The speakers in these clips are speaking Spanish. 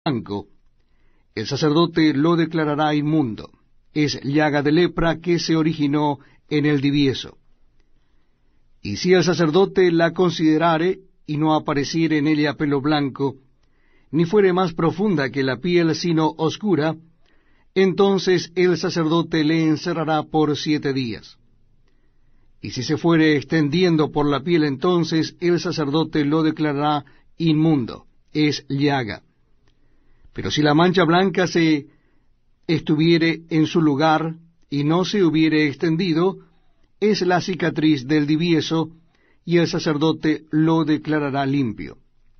blanco, el sacerdote lo declarará inmundo. Es llaga de lepra que se originó en el divieso. Y si el sacerdote la considerare, y no apareciere en ella pelo blanco, ni fuere más profunda que la piel, sino oscura, entonces el sacerdote le encerrará por 7 días. Y si se fuere extendiendo por la piel, entonces el sacerdote lo declarará inmundo, es llaga. Pero si la mancha blanca se estuviere en su lugar, y no se hubiere extendido, es la cicatriz del divieso, y el sacerdote lo declarará limpio.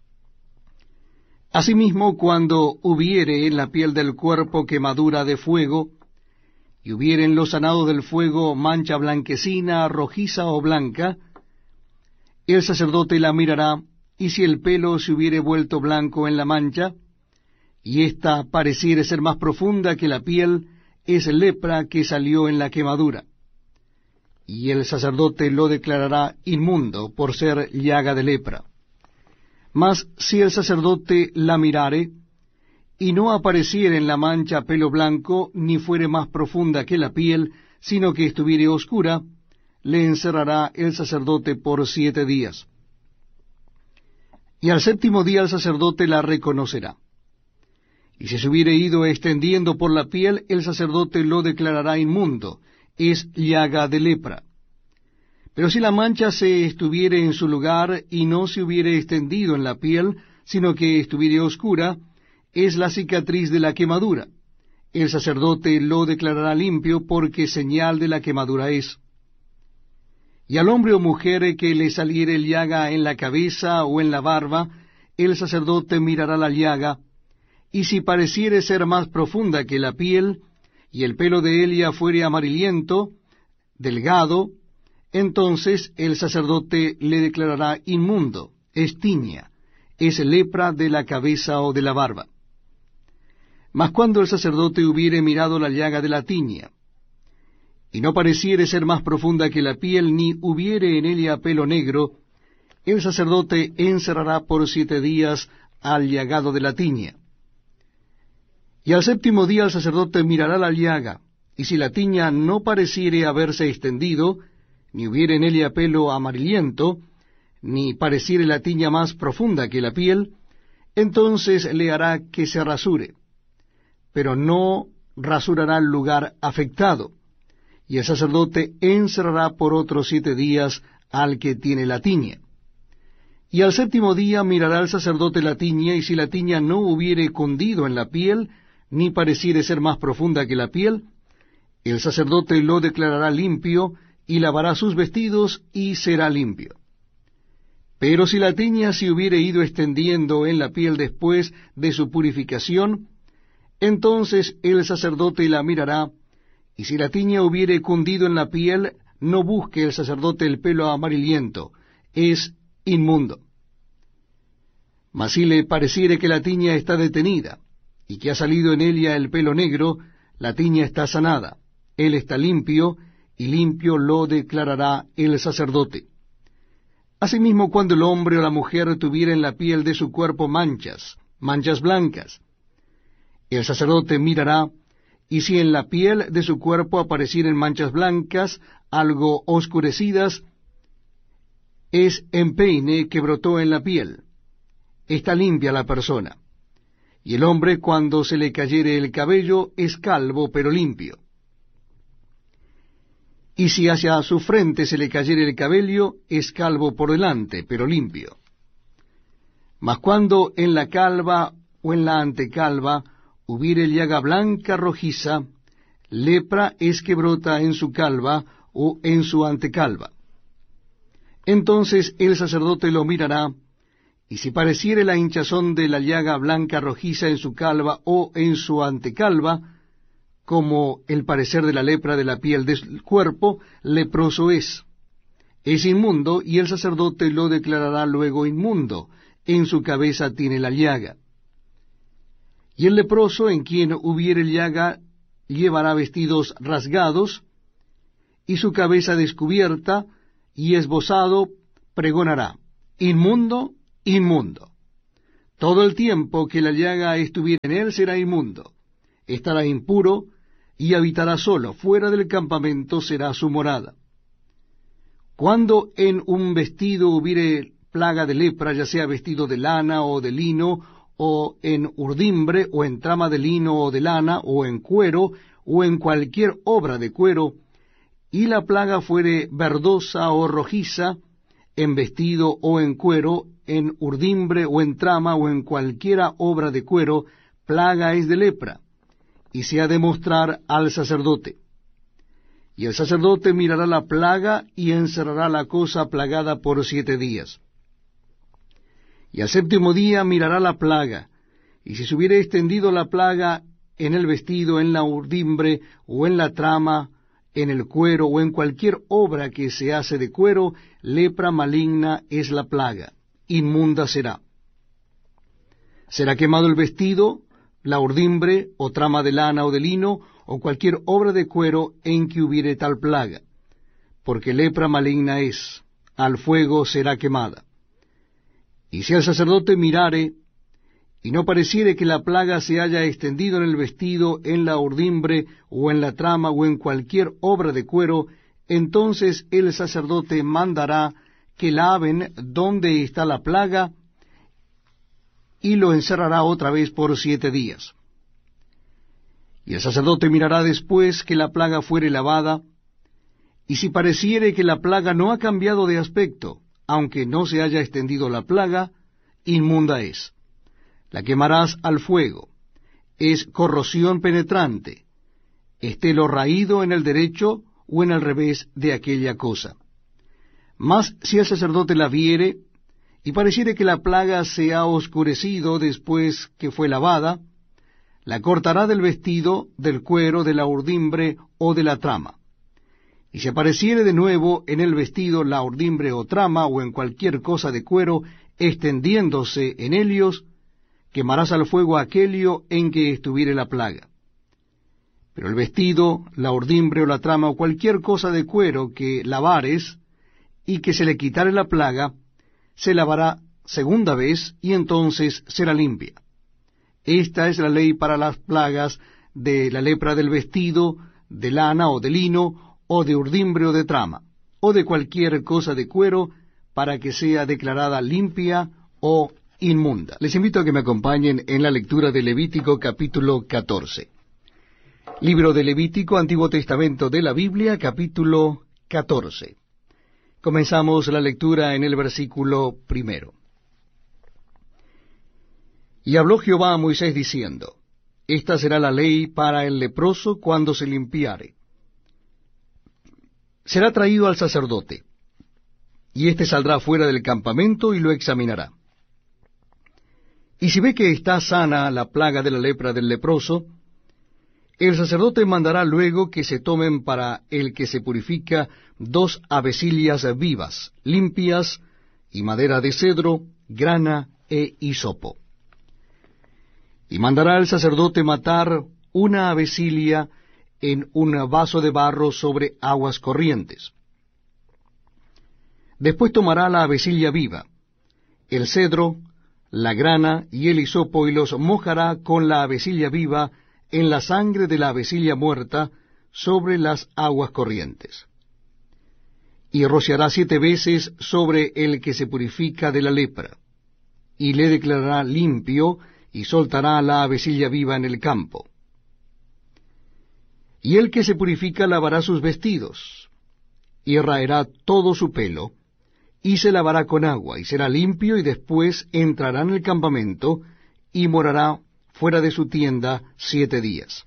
Asimismo, cuando hubiere en la piel del cuerpo quemadura de fuego, y hubiere en lo sanado del fuego mancha blanquecina, rojiza o blanca, el sacerdote la mirará, y si el pelo se hubiere vuelto blanco en la mancha, y ésta pareciere ser más profunda que la piel, es lepra que salió en la quemadura. Y el sacerdote lo declarará inmundo por ser llaga de lepra. Mas si el sacerdote la mirare, y no apareciere en la mancha pelo blanco, ni fuere más profunda que la piel, sino que estuviere oscura, le encerrará el sacerdote por 7 días. Y al 7º día el sacerdote la reconocerá. Y si se hubiere ido extendiendo por la piel, el sacerdote lo declarará inmundo, es llaga de lepra. Pero si la mancha se estuviere en su lugar, y no se hubiere extendido en la piel, sino que estuviere oscura, es la cicatriz de la quemadura. El sacerdote lo declarará limpio, porque señal de la quemadura es. Y al hombre o mujer que le saliere llaga en la cabeza o en la barba, el sacerdote mirará la llaga, y si pareciere ser más profunda que la piel, y el pelo de ella fuere amarillento, delgado, entonces el sacerdote le declarará inmundo, es tiña, es lepra de la cabeza o de la barba. Mas cuando el sacerdote hubiere mirado la llaga de la tiña, y no pareciere ser más profunda que la piel, ni hubiere en ella pelo negro, el sacerdote encerrará por 7 días al llagado de la tiña. Y al 7º día el sacerdote mirará la llaga, y si la tiña no pareciere haberse extendido, ni hubiere en ella pelo amarillento, ni pareciere la tiña más profunda que la piel, entonces le hará que se rasure, pero no rasurará el lugar afectado, y el sacerdote encerrará por otros 7 días al que tiene la tiña. Y al 7º día mirará el sacerdote la tiña, y si la tiña no hubiere cundido en la piel, ni pareciere ser más profunda que la piel, el sacerdote lo declarará limpio, y lavará sus vestidos, y será limpio. Pero si la tiña se hubiere ido extendiendo en la piel después de su purificación, entonces el sacerdote la mirará, y si la tiña hubiere cundido en la piel, no busque el sacerdote el pelo amarillento, es inmundo. Mas si le pareciere que la tiña está detenida, y que ha salido en ella el pelo negro, la tiña está sanada, él está limpio, y limpio lo declarará el sacerdote. Asimismo, cuando el hombre o la mujer tuviera en la piel de su cuerpo manchas blancas, el sacerdote mirará, y si en la piel de su cuerpo aparecieren manchas blancas, algo oscurecidas, es empeine que brotó en la piel. Está limpia la persona. Y el hombre, cuando se le cayere el cabello, es calvo, pero limpio. Y si hacia su frente se le cayere el cabello, es calvo por delante, pero limpio. Mas cuando en la calva o en la antecalva hubiere llaga blanca rojiza, lepra es que brota en su calva o en su antecalva. Entonces el sacerdote lo mirará, y si pareciere la hinchazón de la llaga blanca rojiza en su calva o en su antecalva, como el parecer de la lepra de la piel del cuerpo, leproso es. Es inmundo, y el sacerdote lo declarará luego inmundo. En su cabeza tiene la llaga. Y el leproso, en quien hubiere llaga, llevará vestidos rasgados, y su cabeza descubierta, y esbozado, pregonará: inmundo, inmundo. Todo el tiempo que la llaga estuviere en él será inmundo, estará impuro, y habitará solo, fuera del campamento será su morada. Cuando en un vestido hubiere plaga de lepra, ya sea vestido de lana o de lino, o en urdimbre, o en trama de lino o de lana, o en cuero, o en cualquier obra de cuero, y la plaga fuere verdosa o rojiza, en vestido o en cuero, en urdimbre o en trama, o en cualquiera obra de cuero, plaga es de lepra, y se ha de mostrar al sacerdote. Y el sacerdote mirará la plaga, y encerrará la cosa plagada por 7 días. Y al 7º día mirará la plaga, y si se hubiere extendido la plaga en el vestido, en la urdimbre, o en la trama, en el cuero, o en cualquier obra que se hace de cuero, lepra maligna es la plaga, inmunda será. Será quemado el vestido, la urdimbre, o trama de lana o de lino, o cualquier obra de cuero en que hubiere tal plaga, porque lepra maligna es, al fuego será quemada. Y si el sacerdote mirare, y no pareciere que la plaga se haya extendido en el vestido, en la urdimbre, o en la trama, o en cualquier obra de cuero, entonces el sacerdote mandará que laven donde está la plaga, y lo encerrará otra vez por 7 días. Y el sacerdote mirará después que la plaga fuere lavada, y si pareciere que la plaga no ha cambiado de aspecto, aunque no se haya extendido la plaga, inmunda es. La quemarás al fuego, es corrosión penetrante, esté lo raído en el derecho o en el revés de aquella cosa. Mas si el sacerdote la viere, y pareciere que la plaga se ha oscurecido después que fue lavada, la cortará del vestido, del cuero, de la urdimbre o de la trama. Y si apareciere de nuevo en el vestido, la urdimbre o trama, o en cualquier cosa de cuero, extendiéndose en ellos, quemarás al fuego aquello en que estuviere la plaga. Pero el vestido, la urdimbre o la trama, o cualquier cosa de cuero que lavares, y que se le quitare la plaga, se lavará 2ª vez, y entonces será limpia. Esta es la ley para las plagas de la lepra del vestido, de lana o de lino, o de urdimbre o de trama, o de cualquier cosa de cuero, para que sea declarada limpia o inmunda. Les invito a que me acompañen en la lectura de Levítico capítulo 14. Libro de Levítico, Antiguo Testamento de la Biblia, capítulo 14. Comenzamos la lectura en el versículo 1. Y habló Jehová a Moisés diciendo, Esta será la ley para el leproso cuando se limpiare. Será traído al sacerdote, y éste saldrá fuera del campamento y lo examinará. Y si ve que está sana la plaga de la lepra del leproso, el sacerdote mandará luego que se tomen para el que se purifica 2 avecillas vivas, limpias, y madera de cedro, grana e hisopo. Y mandará el sacerdote matar una avecilia en un vaso de barro sobre aguas corrientes. Después tomará la avecilla viva, el cedro, la grana y el hisopo, y los mojará con la avecilla viva en la sangre de la avecilla muerta sobre las aguas corrientes. Y rociará 7 veces sobre el que se purifica de la lepra, y le declarará limpio, y soltará la avecilla viva en el campo. Y el que se purifica lavará sus vestidos, y raerá todo su pelo, y se lavará con agua, y será limpio, y después entrará en el campamento, y morará fuera de su tienda 7 días.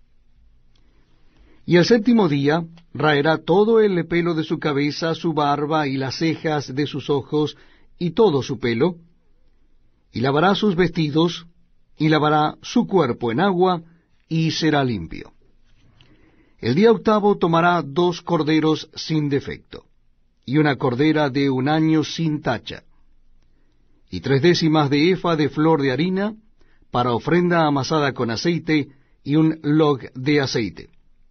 Y el 7º día raerá todo el pelo de su cabeza, su barba, y las cejas de sus ojos, y todo su pelo, y lavará sus vestidos, y lavará su cuerpo en agua, y será limpio. El día 8º tomará 2 corderos sin defecto, y una cordera de 1 año sin tacha, y 3/10 de efa de flor de harina, para ofrenda amasada con aceite, y un log de aceite.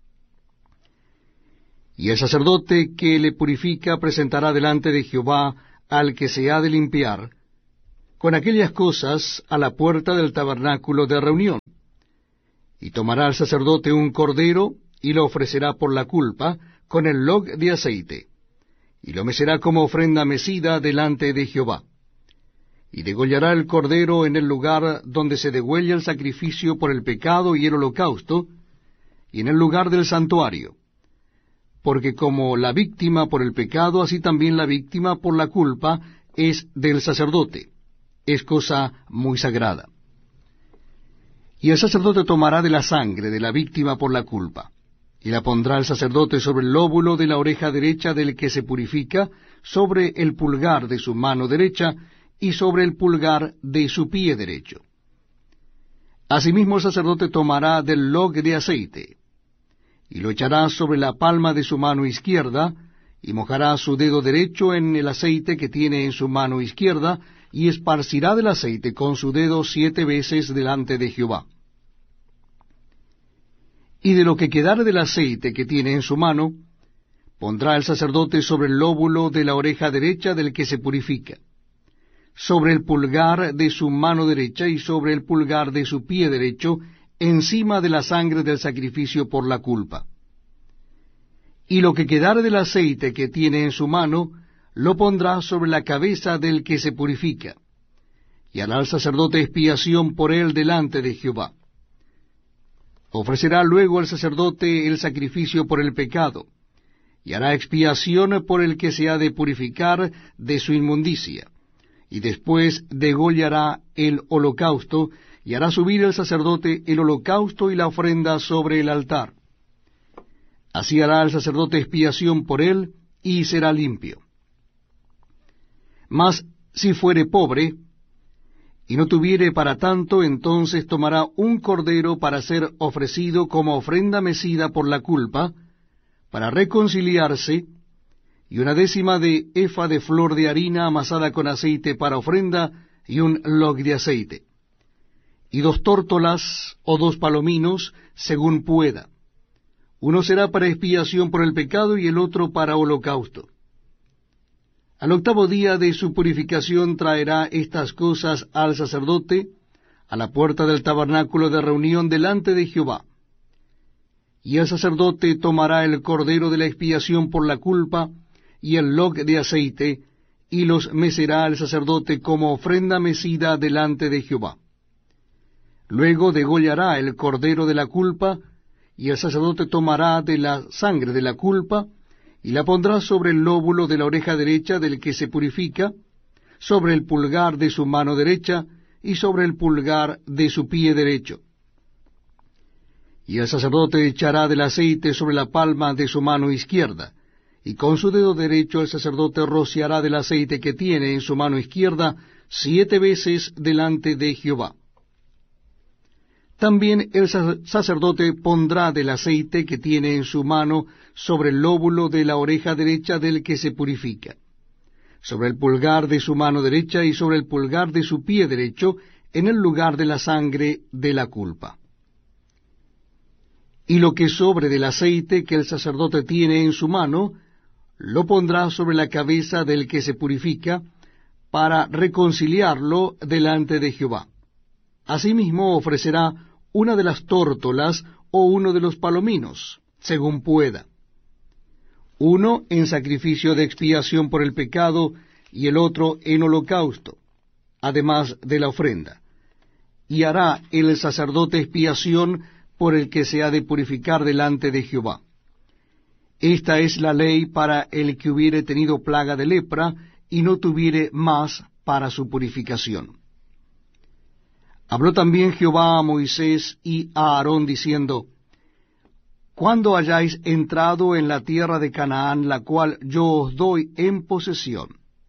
Y el sacerdote que le purifica presentará delante de Jehová al que se ha de limpiar, con aquellas cosas a la puerta del tabernáculo de reunión. Y tomará el sacerdote un cordero, y lo ofrecerá por la culpa, con el log de aceite, y lo mecerá como ofrenda mecida delante de Jehová. Y degollará el cordero en el lugar donde se degüella el sacrificio por el pecado y el holocausto, y en el lugar del santuario. Porque como la víctima por el pecado, así también la víctima por la culpa es del sacerdote. Es cosa muy sagrada. Y el sacerdote tomará de la sangre de la víctima por la culpa, y la pondrá el sacerdote sobre el lóbulo de la oreja derecha del que se purifica, sobre el pulgar de su mano derecha, y sobre el pulgar de su pie derecho. Asimismo el sacerdote tomará del log de aceite, y lo echará sobre la palma de su mano izquierda, y mojará su dedo derecho en el aceite que tiene en su mano izquierda, y esparcirá del aceite con su dedo 7 veces delante de Jehová. Y de lo que quedare del aceite que tiene en su mano, pondrá el sacerdote sobre el lóbulo de la oreja derecha del que se purifica, sobre el pulgar de su mano derecha y sobre el pulgar de su pie derecho, encima de la sangre del sacrificio por la culpa. Y lo que quedare del aceite que tiene en su mano, lo pondrá sobre la cabeza del que se purifica, y hará el sacerdote expiación por él delante de Jehová. Ofrecerá luego el sacerdote el sacrificio por el pecado, y hará expiación por el que se ha de purificar de su inmundicia, y después degollará el holocausto, y hará subir el sacerdote el holocausto y la ofrenda sobre el altar. Así hará el sacerdote expiación por él, y será limpio. Mas si fuere pobre, y no tuviere para tanto, entonces tomará un cordero para ser ofrecido como ofrenda mecida por la culpa, para reconciliarse, y 1/10 de efa de flor de harina amasada con aceite para ofrenda, y un log de aceite, y 2 tórtolas o 2 palominos, según pueda. Uno será para expiación por el pecado, y el otro para holocausto. Al 8º día de su purificación traerá estas cosas al sacerdote a la puerta del tabernáculo de reunión delante de Jehová. Y el sacerdote tomará el cordero de la expiación por la culpa y el log de aceite, y los mecerá el sacerdote como ofrenda mecida delante de Jehová. Luego degollará el cordero de la culpa, y el sacerdote tomará de la sangre de la culpa, y la pondrá sobre el lóbulo de la oreja derecha del que se purifica, sobre el pulgar de su mano derecha, y sobre el pulgar de su pie derecho. Y el sacerdote echará del aceite sobre la palma de su mano izquierda, y con su dedo derecho el sacerdote rociará del aceite que tiene en su mano izquierda 7 veces delante de Jehová. También el sacerdote pondrá del aceite que tiene en su mano sobre el lóbulo de la oreja derecha del que se purifica, sobre el pulgar de su mano derecha y sobre el pulgar de su pie derecho, en el lugar de la sangre de la culpa. Y lo que sobre del aceite que el sacerdote tiene en su mano, lo pondrá sobre la cabeza del que se purifica, para reconciliarlo delante de Jehová. Asimismo ofrecerá una de las tórtolas o uno de los palominos, según pueda. Uno en sacrificio de expiación por el pecado, y el otro en holocausto, además de la ofrenda. Y hará el sacerdote expiación por el que se ha de purificar delante de Jehová. Esta es la ley para el que hubiere tenido plaga de lepra, y no tuviere más para su purificación. Habló también Jehová a Moisés y a Aarón, diciendo: Cuando hayáis entrado en la tierra de Canaán, la cual yo os doy en posesión,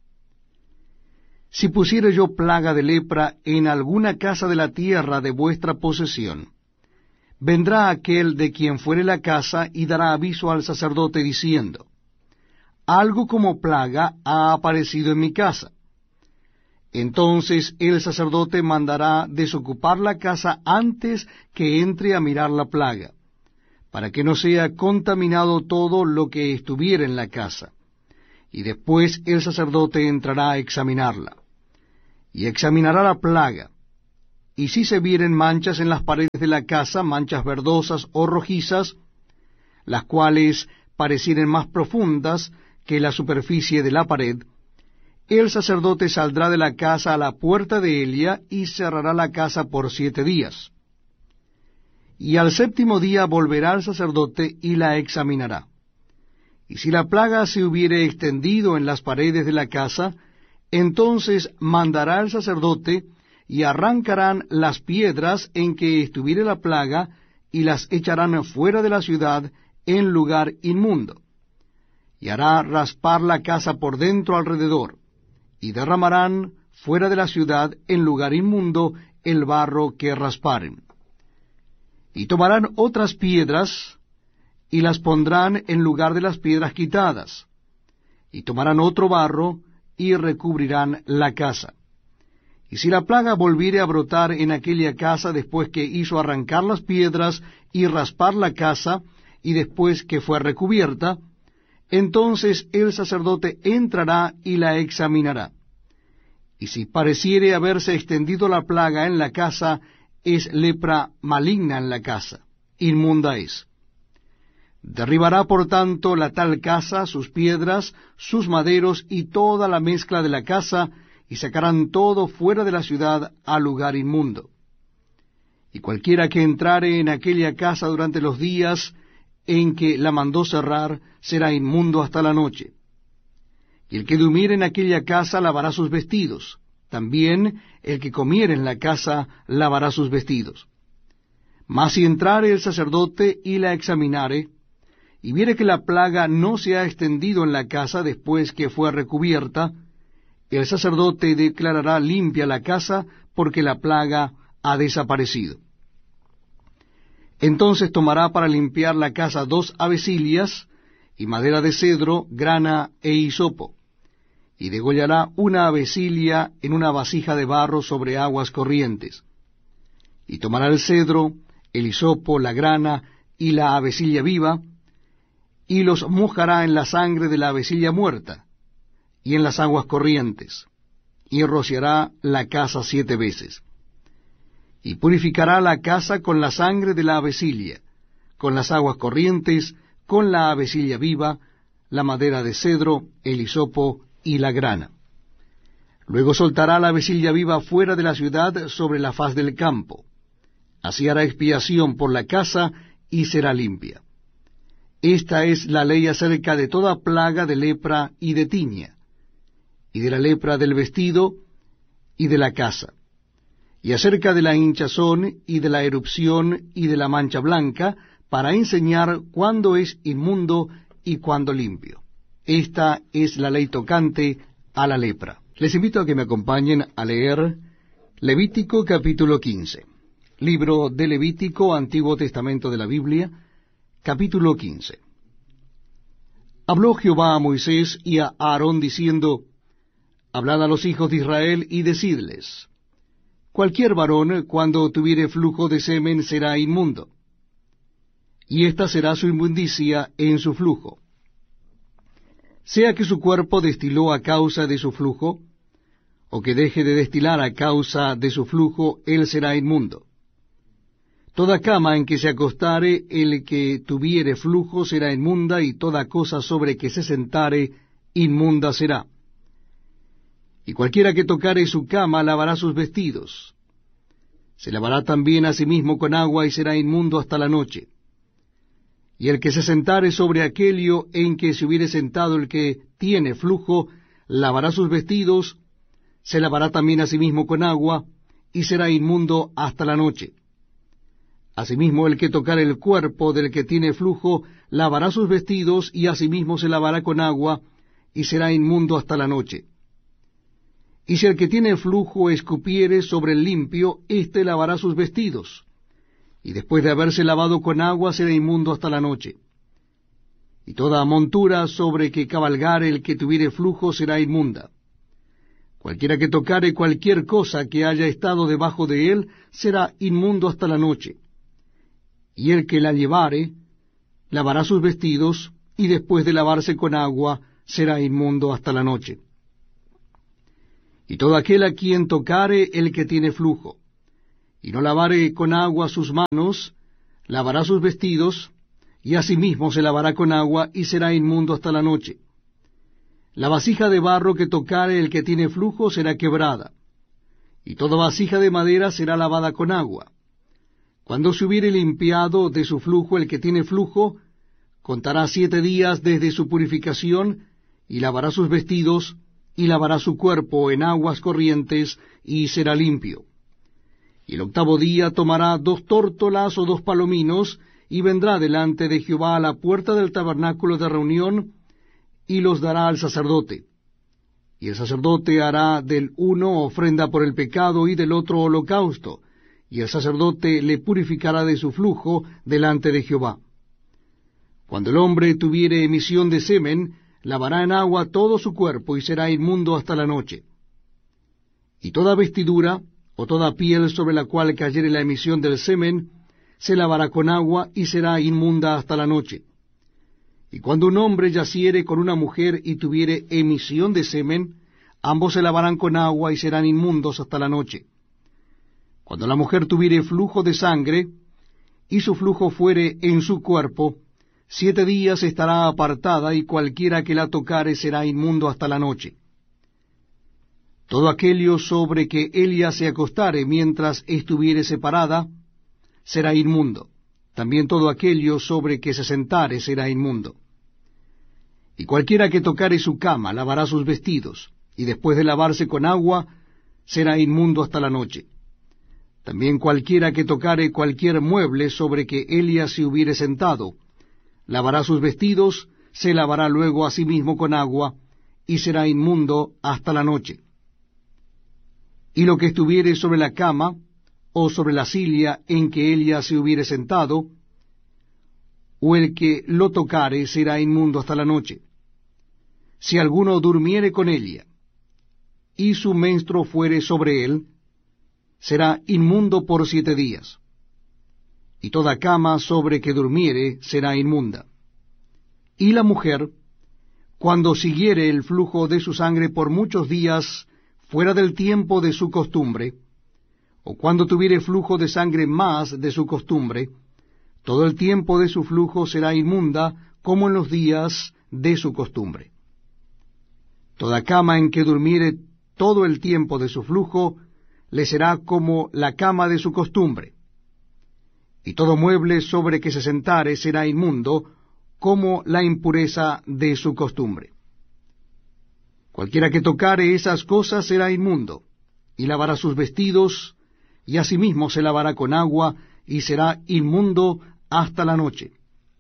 si pusiere yo plaga de lepra en alguna casa de la tierra de vuestra posesión, vendrá aquel de quien fuere la casa y dará aviso al sacerdote, diciendo: Algo como plaga ha aparecido en mi casa. Entonces el sacerdote mandará desocupar la casa antes que entre a mirar la plaga, para que no sea contaminado todo lo que estuviera en la casa. Y después el sacerdote entrará a examinarla. y examinará la plaga, y si se vieren manchas en las paredes de la casa, manchas verdosas o rojizas, las cuales parecieren más profundas que la superficie de la pared, el sacerdote saldrá de la casa a la puerta de Elia y cerrará la casa por 7 días. Y al 7º día volverá el sacerdote y la examinará. Y si la plaga se hubiere extendido en las paredes de la casa, entonces mandará el sacerdote, y arrancarán las piedras en que estuviere la plaga, y las echarán fuera de la ciudad en lugar inmundo. Y hará raspar la casa por dentro alrededor, y derramarán fuera de la ciudad en lugar inmundo el barro que rasparen. Y tomarán otras piedras, y las pondrán en lugar de las piedras quitadas, y tomarán otro barro, y recubrirán la casa. Y si la plaga volviere a brotar en aquella casa después que hizo arrancar las piedras y raspar la casa, y después que fue recubierta, entonces el sacerdote entrará y la examinará. Y si pareciere haberse extendido la plaga en la casa, es lepra maligna en la casa, inmunda es. Derribará por tanto la tal casa, sus piedras, sus maderos y toda la mezcla de la casa, y sacarán todo fuera de la ciudad al lugar inmundo. Y cualquiera que entrare en aquella casa durante los días en que la mandó cerrar, será inmundo hasta la noche. Y el que durmiere en aquella casa lavará sus vestidos, también el que comiere en la casa lavará sus vestidos. Mas si entrare el sacerdote y la examinare, y viere que la plaga no se ha extendido en la casa después que fue recubierta, el sacerdote declarará limpia la casa, porque la plaga ha desaparecido. Entonces tomará para limpiar la casa 2 avecilias, y madera de cedro, grana e hisopo, y degollará una avecilia en una vasija de barro sobre aguas corrientes. Y tomará el cedro, el hisopo, la grana y la avecilia viva, y los mojará en la sangre de la avecilla muerta, y en las aguas corrientes, y rociará la casa 7 veces. Y purificará la casa con la sangre de la avecilla, con las aguas corrientes, con la avecilla viva, la madera de cedro, el hisopo y la grana. Luego soltará la avecilla viva fuera de la ciudad sobre la faz del campo. Así hará expiación por la casa y será limpia. Esta es la ley acerca de toda plaga de lepra y de tiña, y de la lepra del vestido y de la casa, y acerca de la hinchazón y de la erupción y de la mancha blanca, para enseñar cuándo es inmundo y cuándo limpio. Esta es la ley tocante a la lepra. Les invito a que me acompañen a leer Levítico capítulo 15. Libro de Levítico, Antiguo Testamento de la Biblia, capítulo 15. Habló Jehová a Moisés y a Aarón diciendo: Hablad a los hijos de Israel y decidles: Cualquier varón, cuando tuviere flujo de semen, será inmundo, y esta será su inmundicia en su flujo. Sea que su cuerpo destiló a causa de su flujo, o que deje de destilar a causa de su flujo, él será inmundo. Toda cama en que se acostare el que tuviere flujo será inmunda, y toda cosa sobre que se sentare inmunda será. Y cualquiera que tocare su cama lavará sus vestidos. Se lavará también a sí mismo con agua, y será inmundo hasta la noche. Y el que se sentare sobre aquello en que se hubiere sentado el que tiene flujo, lavará sus vestidos, se lavará también a sí mismo con agua, y será inmundo hasta la noche. Asimismo, el que tocare el cuerpo del que tiene flujo, lavará sus vestidos, y asimismo se lavará con agua, y será inmundo hasta la noche. Y si el que tiene flujo escupiere sobre el limpio, éste lavará sus vestidos, y después de haberse lavado con agua será inmundo hasta la noche. Y toda montura sobre que cabalgare el que tuviere flujo será inmunda. Cualquiera que tocare cualquier cosa que haya estado debajo de él será inmundo hasta la noche. Y el que la llevare lavará sus vestidos, y después de lavarse con agua será inmundo hasta la noche. Y todo aquel a quien tocare el que tiene flujo, y no lavare con agua sus manos, lavará sus vestidos, y asimismo se lavará con agua, y será inmundo hasta la noche. La vasija de barro que tocare el que tiene flujo será quebrada, y toda vasija de madera será lavada con agua. Cuando se hubiere limpiado de su flujo el que tiene flujo, contará 7 días desde su purificación, y lavará sus vestidos, y lavará su cuerpo en aguas corrientes, y será limpio. Y el 8º día tomará 2 tórtolas o 2 palominos, y vendrá delante de Jehová a la puerta del tabernáculo de reunión, y los dará al sacerdote. Y el sacerdote hará del uno ofrenda por el pecado, y del otro holocausto, y el sacerdote le purificará de su flujo delante de Jehová. Cuando el hombre tuviere emisión de semen, lavará en agua todo su cuerpo, y será inmundo hasta la noche. Y toda vestidura, o toda piel sobre la cual cayere la emisión del semen, se lavará con agua, y será inmunda hasta la noche. Y cuando un hombre yaciere con una mujer y tuviere emisión de semen, ambos se lavarán con agua, y serán inmundos hasta la noche. Cuando la mujer tuviere flujo de sangre, y su flujo fuere en su cuerpo, 7 días estará apartada, y cualquiera que la tocare será inmundo hasta la noche. Todo aquello sobre que ella se acostare mientras estuviere separada, será inmundo. También todo aquello sobre que se sentare será inmundo. Y cualquiera que tocare su cama lavará sus vestidos, y después de lavarse con agua, será inmundo hasta la noche. También cualquiera que tocare cualquier mueble sobre que ella se hubiere sentado, lavará sus vestidos, se lavará luego a sí mismo con agua, y será inmundo hasta la noche. Y lo que estuviere sobre la cama, o sobre la silla en que ella se hubiere sentado, o el que lo tocare será inmundo hasta la noche. Si alguno durmiere con ella, y su menstruo fuere sobre él, será inmundo por 7 días. Y toda cama sobre que durmiere será inmunda. Y la mujer, cuando siguiere el flujo de su sangre por muchos días fuera del tiempo de su costumbre, o cuando tuviere flujo de sangre más de su costumbre, todo el tiempo de su flujo será inmunda como en los días de su costumbre. Toda cama en que durmiere todo el tiempo de su flujo, le será como la cama de su costumbre. Y todo mueble sobre que se sentare será inmundo, como la impureza de su costumbre. Cualquiera que tocare esas cosas será inmundo, y lavará sus vestidos, y asimismo se lavará con agua, y será inmundo hasta la noche.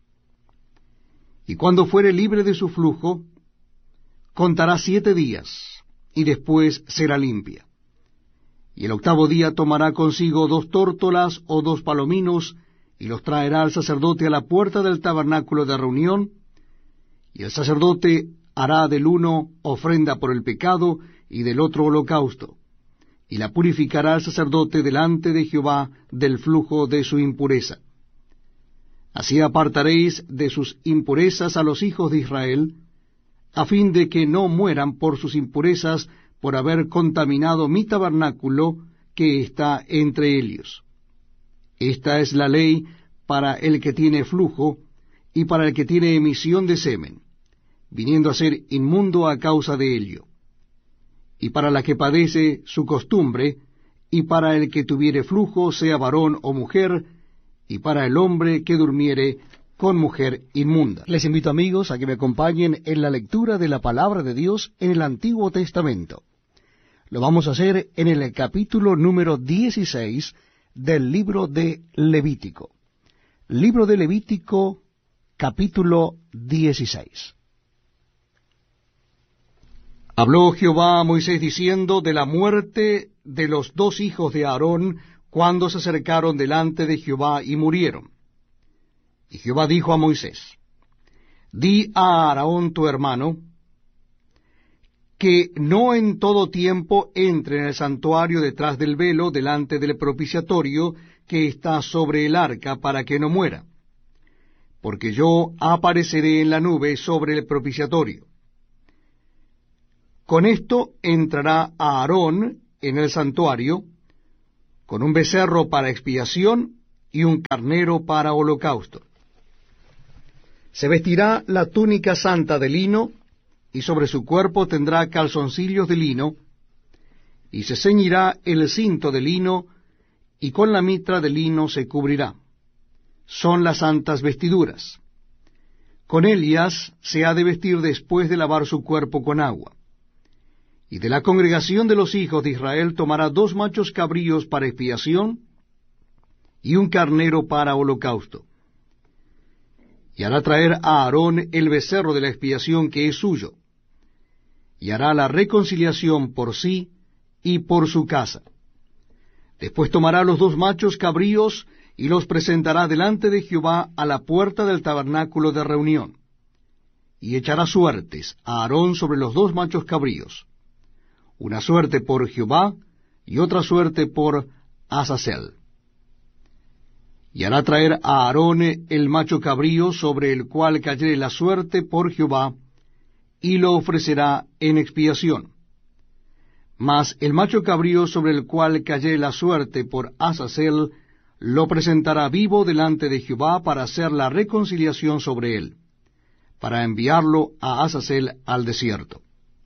Y cuando fuere libre de su flujo, contará 7 días, y después será limpia. Y el 8º día tomará consigo 2 tórtolas o 2 palominos, y los traerá al sacerdote a la puerta del tabernáculo de reunión, y el sacerdote hará del uno ofrenda por el pecado, y del otro holocausto, y la purificará el sacerdote delante de Jehová del flujo de su impureza. Así apartaréis de sus impurezas a los hijos de Israel, a fin de que no mueran por sus impurezas, por haber contaminado mi tabernáculo que está entre ellos. Esta es la ley para el que tiene flujo, y para el que tiene emisión de semen, viniendo a ser inmundo a causa de ello, y para la que padece su costumbre, y para el que tuviere flujo, sea varón o mujer, y para el hombre que durmiere con mujer inmunda. Les invito, amigos, a que me acompañen en la lectura de la palabra de Dios en el Antiguo Testamento. Lo vamos a hacer en el capítulo número 16 del libro de Levítico. Libro de Levítico, capítulo 16. Habló Jehová a Moisés diciendo de la muerte de los 2 hijos de Aarón cuando se acercaron delante de Jehová y murieron. Y Jehová dijo a Moisés: Di a Aarón tu hermano, que no en todo tiempo entre en el santuario detrás del velo, delante del propiciatorio que está sobre el arca, para que no muera, porque yo apareceré en la nube sobre el propiciatorio. Con esto entrará Aarón en el santuario, con un becerro para expiación y un carnero para holocausto. Se vestirá la túnica santa de lino, y sobre su cuerpo tendrá calzoncillos de lino, y se ceñirá el cinto de lino, y con la mitra de lino se cubrirá. Son las santas vestiduras. Con ellas se ha de vestir después de lavar su cuerpo con agua. Y de la congregación de los hijos de Israel tomará 2 machos cabríos para expiación, y un carnero para holocausto. Y hará traer a Aarón el becerro de la expiación que es suyo, y hará la reconciliación por sí y por su casa. Después tomará los 2 machos cabríos y los presentará delante de Jehová a la puerta del tabernáculo de reunión. Y echará suertes a Aarón sobre los 2 machos cabríos, una suerte por Jehová y otra suerte por Azazel. Y hará traer a Aarón el macho cabrío sobre el cual cayere la suerte por Jehová, y lo ofrecerá en expiación. Mas el macho cabrío sobre el cual cayere la suerte por Azazel, lo presentará vivo delante de Jehová para hacer la reconciliación sobre él, para enviarlo a Azazel al desierto.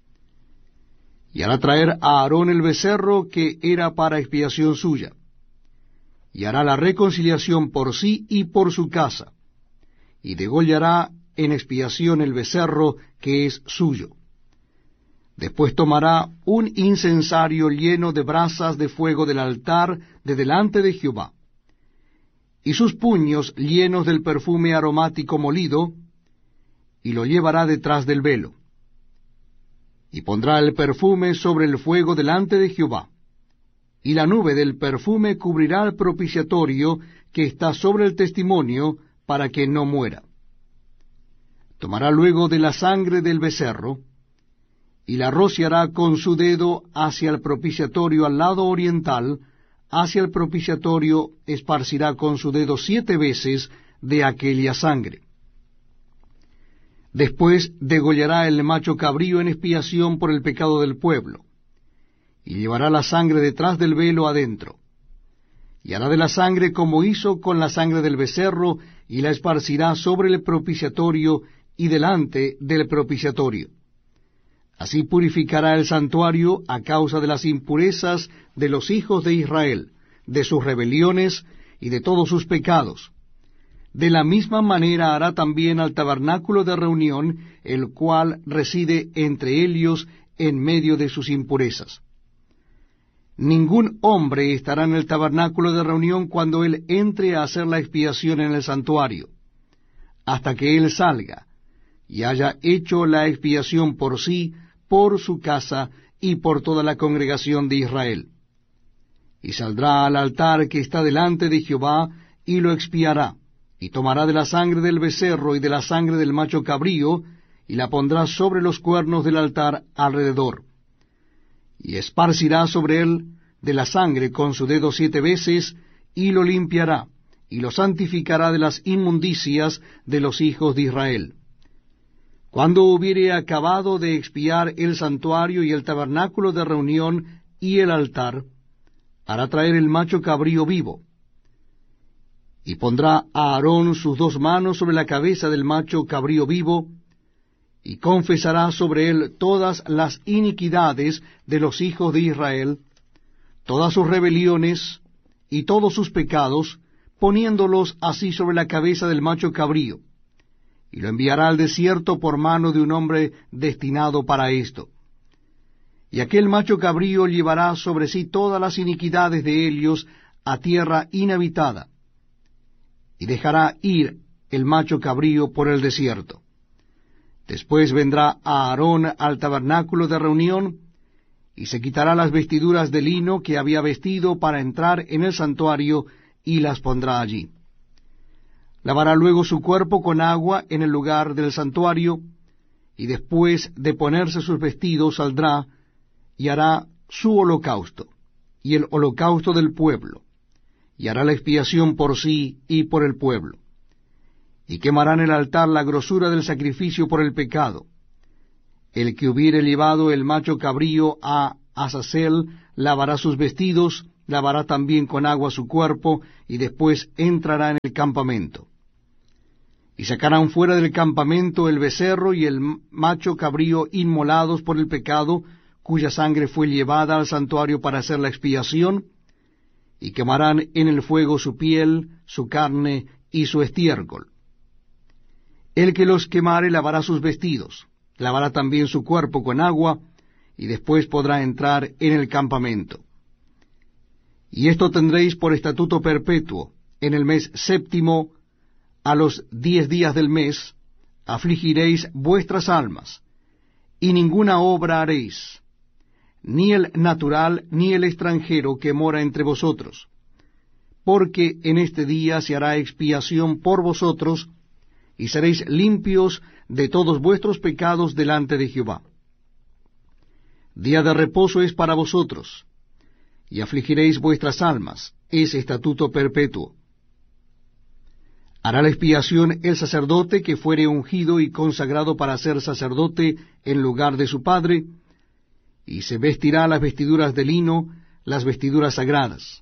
Y hará traer a Aarón el becerro que era para expiación suya, y hará la reconciliación por sí y por su casa, y degollará en expiación el becerro que es suyo. Después tomará un incensario lleno de brasas de fuego del altar de delante de Jehová, y sus puños llenos del perfume aromático molido, y lo llevará detrás del velo. Y pondrá el perfume sobre el fuego delante de Jehová, y la nube del perfume cubrirá el propiciatorio que está sobre el testimonio, para que no muera. Tomará luego de la sangre del becerro, y la rociará con su dedo hacia el propiciatorio al lado oriental, hacia el propiciatorio esparcirá con su dedo 7 veces de aquella sangre. Después degollará el macho cabrío en expiación por el pecado del pueblo, y llevará la sangre detrás del velo adentro, y hará de la sangre como hizo con la sangre del becerro, y la esparcirá sobre el propiciatorio y delante del propiciatorio. Así purificará el santuario a causa de las impurezas de los hijos de Israel, de sus rebeliones y de todos sus pecados. De la misma manera hará también al tabernáculo de reunión, el cual reside entre ellos en medio de sus impurezas. Ningún hombre estará en el tabernáculo de reunión cuando él entre a hacer la expiación en el santuario, hasta que él salga, y haya hecho la expiación por sí, por su casa y por toda la congregación de Israel. Y saldrá al altar que está delante de Jehová, y lo expiará, y tomará de la sangre del becerro y de la sangre del macho cabrío, y la pondrá sobre los cuernos del altar alrededor. Y esparcirá sobre él de la sangre con su dedo 7 veces, y lo limpiará, y lo santificará de las inmundicias de los hijos de Israel. Cuando hubiere acabado de expiar el santuario y el tabernáculo de reunión y el altar, hará traer el macho cabrío vivo, y pondrá a Aarón sus 2 manos sobre la cabeza del macho cabrío vivo, y confesará sobre él todas las iniquidades de los hijos de Israel, todas sus rebeliones y todos sus pecados, poniéndolos así sobre la cabeza del macho cabrío, y lo enviará al desierto por mano de un hombre destinado para esto. Y aquel macho cabrío llevará sobre sí todas las iniquidades de ellos a tierra inhabitada, y dejará ir el macho cabrío por el desierto. Después vendrá Aarón al tabernáculo de reunión, y se quitará las vestiduras de lino que había vestido para entrar en el santuario, y las pondrá allí. Lavará luego su cuerpo con agua en el lugar del santuario, y después de ponerse sus vestidos saldrá, y hará su holocausto, y el holocausto del pueblo, y hará la expiación por sí y por el pueblo. Y quemará en el altar la grosura del sacrificio por el pecado, El que hubiere llevado el macho cabrío a Azazel lavará sus vestidos, lavará también con agua su cuerpo, y después entrará en el campamento. Y sacarán fuera del campamento el becerro y el macho cabrío inmolados por el pecado, cuya sangre fue llevada al santuario para hacer la expiación, y quemarán en el fuego su piel, su carne y su estiércol. El que los quemare lavará sus vestidos, lavará también su cuerpo con agua, y después podrá entrar en el campamento. Y esto tendréis por estatuto perpetuo: en el mes séptimo, a los 10 días del mes, afligiréis vuestras almas, y ninguna obra haréis, ni el natural ni el extranjero que mora entre vosotros, porque en este día se hará expiación por vosotros, y seréis limpios de todos vuestros pecados delante de Jehová. Día de reposo es para vosotros, y afligiréis vuestras almas, es estatuto perpetuo. Hará la expiación el sacerdote que fuere ungido y consagrado para ser sacerdote en lugar de su padre, y se vestirá las vestiduras de lino, las vestiduras sagradas.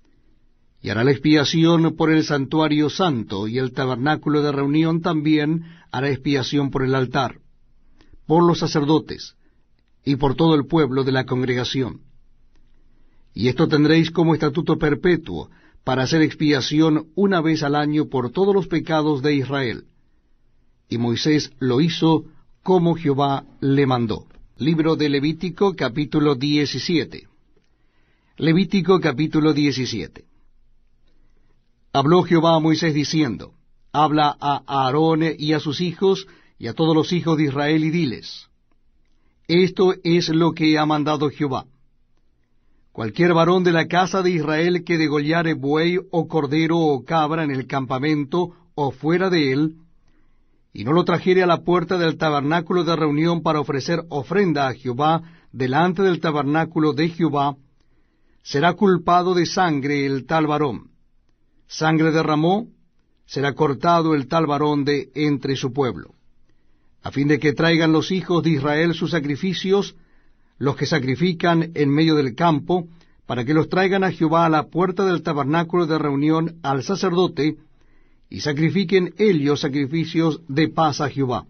Y hará la expiación por el santuario santo, y el tabernáculo de reunión también hará expiación por el altar, por los sacerdotes, y por todo el pueblo de la congregación. Y esto tendréis como estatuto perpetuo, para hacer expiación una vez al año por todos los pecados de Israel. Y Moisés lo hizo como Jehová le mandó. Libro de Levítico, capítulo 17. Levítico, capítulo 17. Habló Jehová a Moisés diciendo: Habla a Aarón y a sus hijos, y a todos los hijos de Israel, y diles: Esto es lo que ha mandado Jehová. Cualquier varón de la casa de Israel que degollare buey o cordero o cabra en el campamento o fuera de él, y no lo trajere a la puerta del tabernáculo de reunión para ofrecer ofrenda a Jehová delante del tabernáculo de Jehová, será culpado de sangre el tal varón. Sangre derramó, será cortado el tal varón de entre su pueblo. A fin de que traigan los hijos de Israel sus sacrificios, los que sacrifican en medio del campo, para que los traigan a Jehová a la puerta del tabernáculo de reunión al sacerdote, y sacrifiquen ellos sacrificios de paz a Jehová.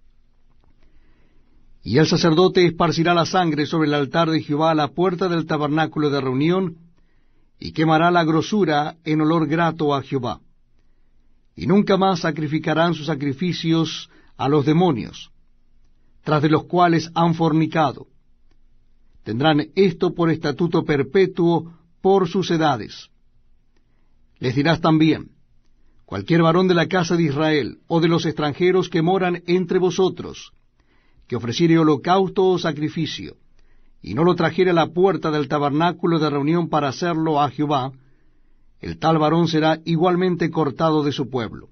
Y el sacerdote esparcirá la sangre sobre el altar de Jehová a la puerta del tabernáculo de reunión, y quemará la grosura en olor grato a Jehová. Y nunca más sacrificarán sus sacrificios a los demonios, tras de los cuales han fornicado. Tendrán esto por estatuto perpetuo por sus edades. Les dirás también: cualquier varón de la casa de Israel, o de los extranjeros que moran entre vosotros, que ofreciere holocausto o sacrificio, y no lo trajere a la puerta del tabernáculo de reunión para hacerlo a Jehová, el tal varón será igualmente cortado de su pueblo.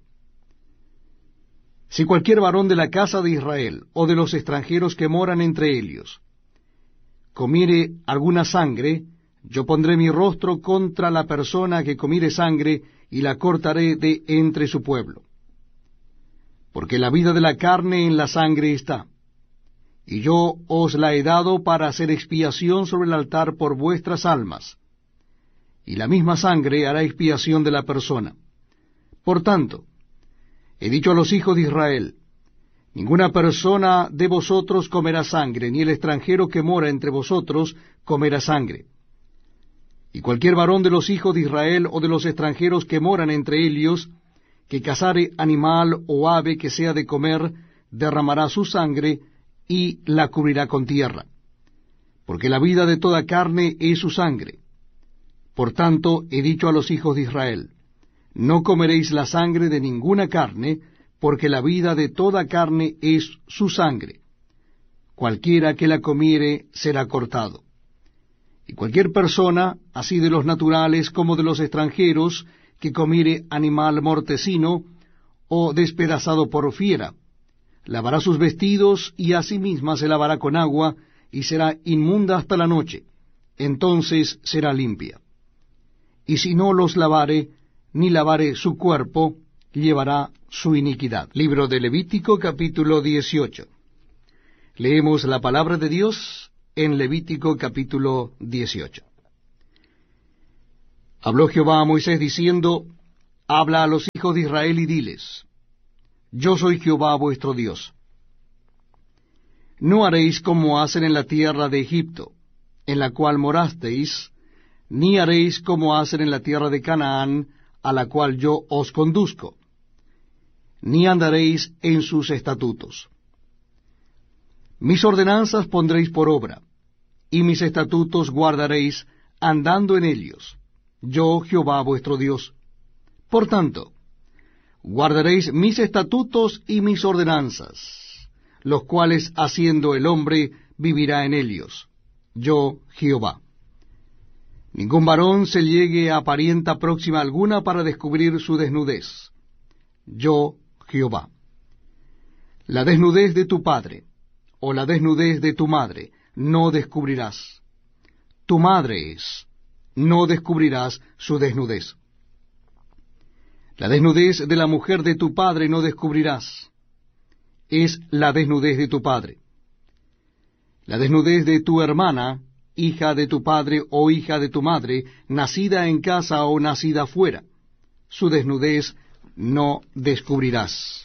Si cualquier varón de la casa de Israel, o de los extranjeros que moran entre ellos, comiere alguna sangre, yo pondré mi rostro contra la persona que comiere sangre, y la cortaré de entre su pueblo. Porque la vida de la carne en la sangre está, y yo os la he dado para hacer expiación sobre el altar por vuestras almas, y la misma sangre hará expiación de la persona. Por tanto, he dicho a los hijos de Israel: ninguna persona de vosotros comerá sangre, ni el extranjero que mora entre vosotros comerá sangre. Y cualquier varón de los hijos de Israel o de los extranjeros que moran entre ellos, que cazare animal o ave que sea de comer, derramará su sangre y la cubrirá con tierra. Porque la vida de toda carne es su sangre. Por tanto, he dicho a los hijos de Israel: no comeréis la sangre de ninguna carne, porque la vida de toda carne es su sangre. Cualquiera que la comiere será cortado. Y cualquier persona, así de los naturales como de los extranjeros, que comiere animal mortecino o despedazado por fiera, lavará sus vestidos y a sí misma se lavará con agua, y será inmunda hasta la noche. Entonces será limpia. Y si no los lavare, ni lavare su cuerpo, llevará su iniquidad. Libro de Levítico, capítulo 18. Leemos la palabra de Dios en Levítico capítulo 18. Habló Jehová a Moisés diciendo, habla a los hijos de Israel y diles, yo soy Jehová vuestro Dios. No haréis como hacen en la tierra de Egipto, en la cual morasteis, ni haréis como hacen en la tierra de Canaán, a la cual yo os conduzco, ni andaréis en sus estatutos. Mis ordenanzas pondréis por obra, y mis estatutos guardaréis, andando en ellos, yo Jehová vuestro Dios. Por tanto, guardaréis mis estatutos y mis ordenanzas, los cuales haciendo el hombre vivirá en ellos, yo Jehová. Ningún varón se llegue a parienta próxima alguna para descubrir su desnudez, yo Jehová. La desnudez de tu padre, o la desnudez de tu madre, no descubrirás. Tu madre es, no descubrirás su desnudez. La desnudez de la mujer de tu padre no descubrirás. Es la desnudez de tu padre. La desnudez de tu hermana, hija de tu padre o hija de tu madre, nacida en casa o nacida fuera, su desnudez no descubrirás.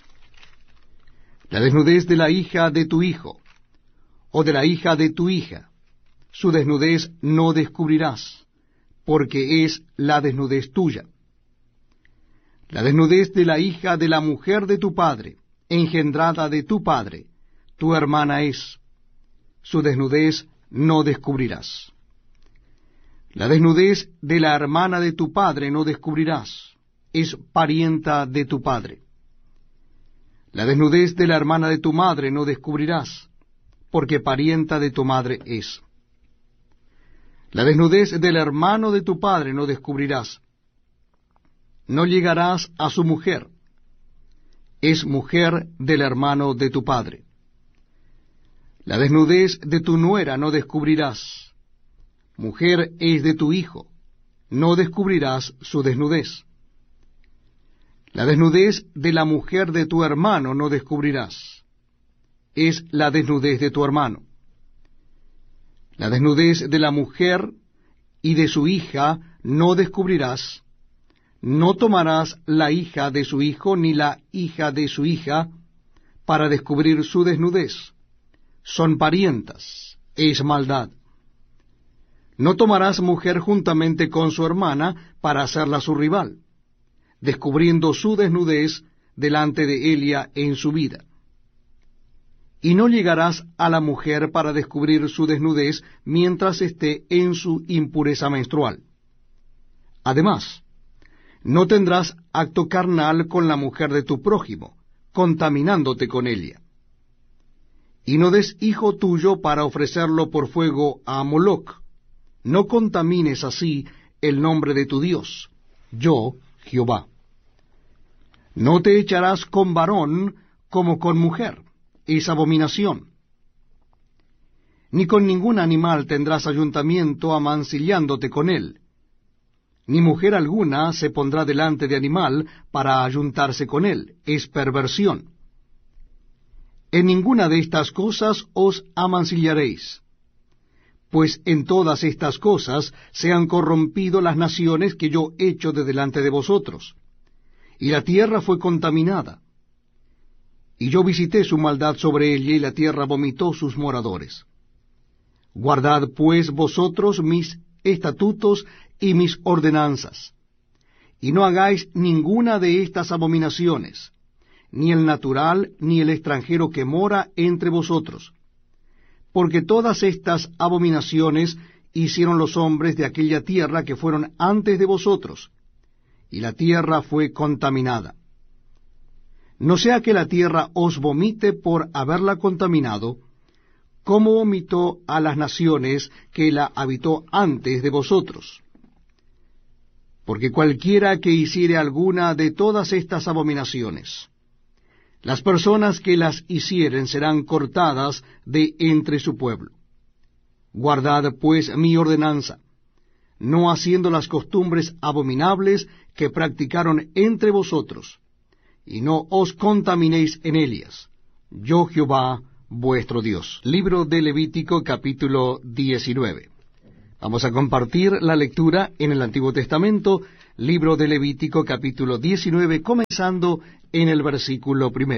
La desnudez de la hija de tu hijo, o de la hija de tu hija, su desnudez no descubrirás, porque es la desnudez tuya. La desnudez de la hija de la mujer de tu padre, engendrada de tu padre, tu hermana es, su desnudez no descubrirás. La desnudez de la hermana de tu padre no descubrirás, es parienta de tu padre. La desnudez de la hermana de tu madre no descubrirás, porque parienta de tu madre es. La desnudez del hermano de tu padre no descubrirás. No llegarás a su mujer. Es mujer del hermano de tu padre. La desnudez de tu nuera no descubrirás. Mujer es de tu hijo. No descubrirás su desnudez. La desnudez de la mujer de tu hermano no descubrirás. Es la desnudez de tu hermano. La desnudez de la mujer y de su hija no descubrirás. No tomarás la hija de su hijo ni la hija de su hija para descubrir su desnudez. Son parientas, es maldad. No tomarás mujer juntamente con su hermana para hacerla su rival, descubriendo su desnudez delante de ella en su vida. Y no llegarás a la mujer para descubrir su desnudez mientras esté en su impureza menstrual. Además, no tendrás acto carnal con la mujer de tu prójimo, contaminándote con ella. Y no des hijo tuyo para ofrecerlo por fuego a Moloc. No contamines así el nombre de tu Dios, yo, Jehová. No te echarás con varón como con mujer, es abominación. Ni con ningún animal tendrás ayuntamiento amancillándote con él. Ni mujer alguna se pondrá delante de animal para ayuntarse con él, es perversión. En ninguna de estas cosas os amancillaréis, pues en todas estas cosas se han corrompido las naciones que yo echo de delante de vosotros, y la tierra fue contaminada. Y yo visité su maldad sobre ella, y la tierra vomitó sus moradores. Guardad pues vosotros mis estatutos y mis ordenanzas, y no hagáis ninguna de estas abominaciones, ni el natural, ni el extranjero que mora entre vosotros, porque todas estas abominaciones hicieron los hombres de aquella tierra que fueron antes de vosotros, y la tierra fue contaminada. No sea que la tierra os vomite por haberla contaminado, como vomitó a las naciones que la habitó antes de vosotros. Porque cualquiera que hiciere alguna de todas estas abominaciones, las personas que las hicieren serán cortadas de entre su pueblo. Guardad pues mi ordenanza, no haciendo las costumbres abominables que practicaron entre vosotros, y no os contaminéis en ellas. Yo Jehová vuestro Dios. Libro de Levítico, capítulo 19. Vamos a compartir la lectura en el Antiguo Testamento, libro de Levítico, capítulo 19, comenzando en el versículo 1.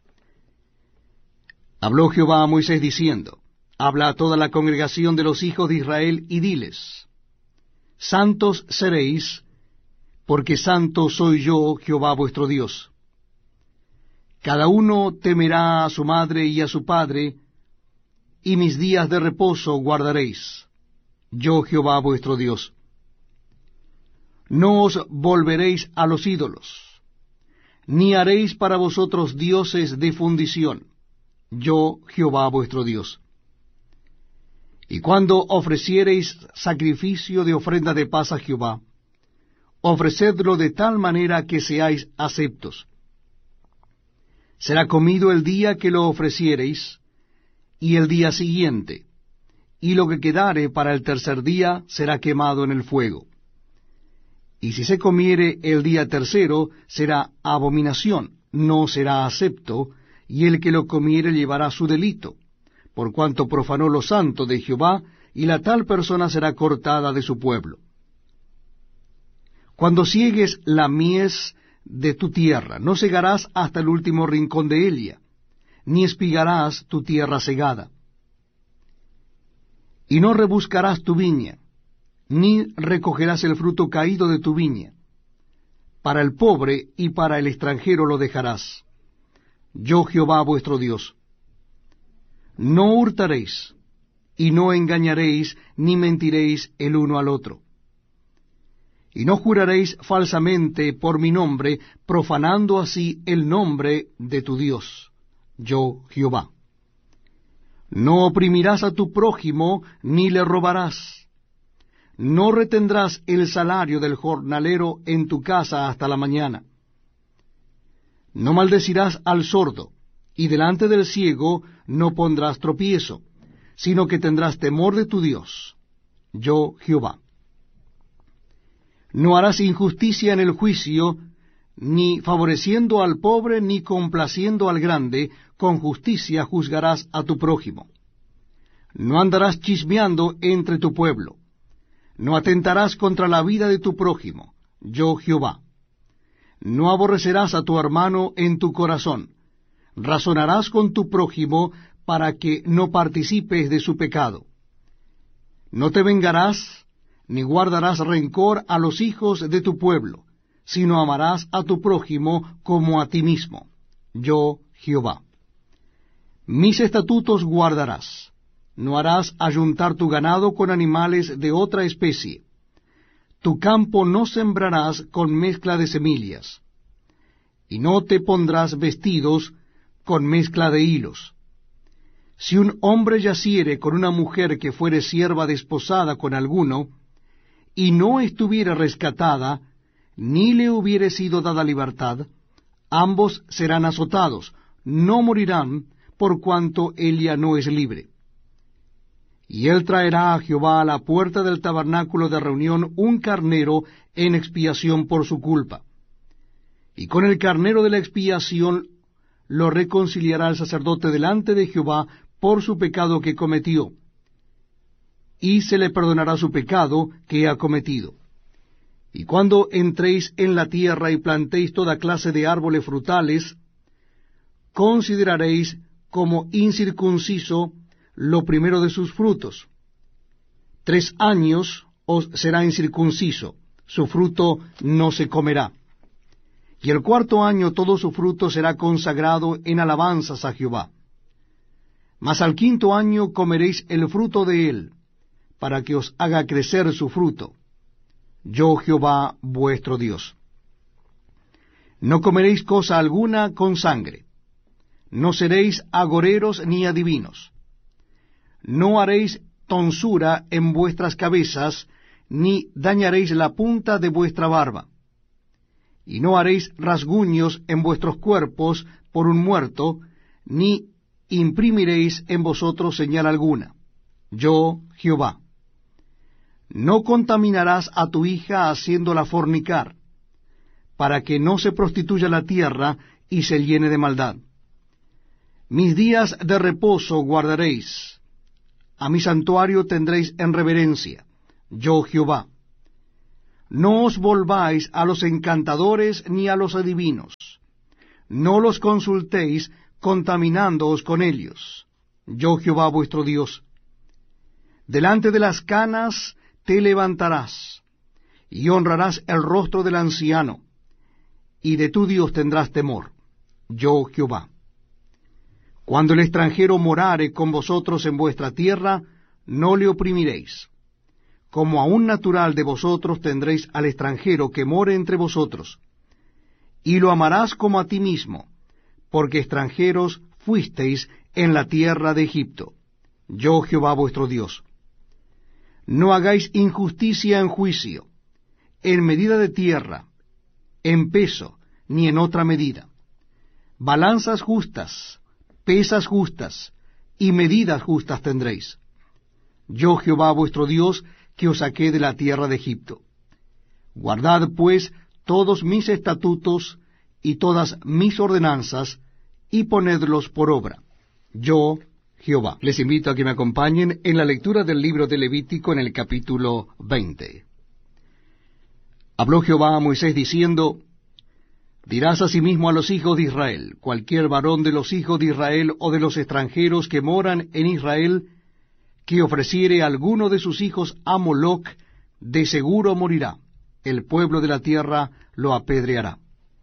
Habló Jehová a Moisés diciendo: Habla a toda la congregación de los hijos de Israel y diles: Santos seréis, porque santo soy yo, Jehová vuestro Dios. Cada uno temerá a su madre y a su padre, y mis días de reposo guardaréis, yo Jehová vuestro Dios. No os volveréis a los ídolos, ni haréis para vosotros dioses de fundición, yo Jehová vuestro Dios. Y cuando ofreciereis sacrificio de ofrenda de paz a Jehová, ofrecedlo de tal manera que seáis aceptos. Será comido el día que lo ofreciereis, y el día siguiente, y lo que quedare para el tercer día será quemado en el fuego. Y si se comiere el día tercero, será abominación, no será acepto, y el que lo comiere llevará su delito, por cuanto profanó lo santo de Jehová, y la tal persona será cortada de su pueblo. Cuando siegues la mies de tu tierra, no segarás hasta el último rincón de ella, ni espigarás tu tierra segada. Y no rebuscarás tu viña, ni recogerás el fruto caído de tu viña. Para el pobre y para el extranjero lo dejarás. Yo Jehová vuestro Dios. No hurtaréis, y no engañaréis, ni mentiréis el uno al otro. Y no juraréis falsamente por mi nombre, profanando así el nombre de tu Dios, yo Jehová. No oprimirás a tu prójimo, ni le robarás. No retendrás el salario del jornalero en tu casa hasta la mañana. No maldecirás al sordo, y delante del ciego no pondrás tropiezo, sino que tendrás temor de tu Dios, yo Jehová. No harás injusticia en el juicio, ni favoreciendo al pobre, ni complaciendo al grande, con justicia juzgarás a tu prójimo. No andarás chismeando entre tu pueblo. No atentarás contra la vida de tu prójimo, yo Jehová. No aborrecerás a tu hermano en tu corazón. Razonarás con tu prójimo para que no participes de su pecado. No te vengarás, ni guardarás rencor a los hijos de tu pueblo, sino amarás a tu prójimo como a ti mismo, yo Jehová. Mis estatutos guardarás. No harás ayuntar tu ganado con animales de otra especie. Tu campo no sembrarás con mezcla de semillas, y no te pondrás vestidos con mezcla de hilos. Si un hombre yaciere con una mujer que fuere sierva desposada con alguno, y no estuviere rescatada, ni le hubiere sido dada libertad, ambos serán azotados, no morirán, por cuanto ella no es libre. Y él traerá a Jehová a la puerta del tabernáculo de reunión un carnero en expiación por su culpa. Y con el carnero de la expiación lo reconciliará el sacerdote delante de Jehová por su pecado que cometió, y se le perdonará su pecado que ha cometido. Y cuando entréis en la tierra y plantéis toda clase de árboles frutales, consideraréis como incircunciso lo primero de sus frutos. 3 años os será incircunciso, su fruto no se comerá. Y el 4º año todo su fruto será consagrado en alabanzas a Jehová. Mas al 5º año comeréis el fruto de él, para que os haga crecer su fruto, yo Jehová vuestro Dios. No comeréis cosa alguna con sangre, no seréis agoreros ni adivinos, no haréis tonsura en vuestras cabezas, ni dañaréis la punta de vuestra barba, y no haréis rasguños en vuestros cuerpos por un muerto, ni imprimiréis en vosotros señal alguna, yo Jehová. No contaminarás a tu hija haciéndola fornicar, para que no se prostituya la tierra y se llene de maldad. Mis días de reposo guardaréis, a mi santuario tendréis en reverencia, yo Jehová. No os volváis a los encantadores ni a los adivinos, no los consultéis contaminándoos con ellos, yo Jehová vuestro Dios. Delante de las canas te levantarás, y honrarás el rostro del anciano, y de tu Dios tendrás temor, yo Jehová. Cuando el extranjero morare con vosotros en vuestra tierra, no le oprimiréis. Como a un natural de vosotros tendréis al extranjero que more entre vosotros, y lo amarás como a ti mismo, porque extranjeros fuisteis en la tierra de Egipto, yo Jehová vuestro Dios. No hagáis injusticia en juicio, en medida de tierra, en peso, ni en otra medida. Balanzas justas, pesas justas, y medidas justas tendréis. Yo Jehová vuestro Dios, que os saqué de la tierra de Egipto. Guardad, pues, todos mis estatutos y todas mis ordenanzas, y ponedlos por obra. Yo, Jehová. Les invito a que me acompañen en la lectura del libro de Levítico en el capítulo 20. Habló Jehová a Moisés diciendo, dirás asimismo a los hijos de Israel, cualquier varón de los hijos de Israel o de los extranjeros que moran en Israel, que ofreciere alguno de sus hijos a Moloc, de seguro morirá, el pueblo de la tierra lo apedreará.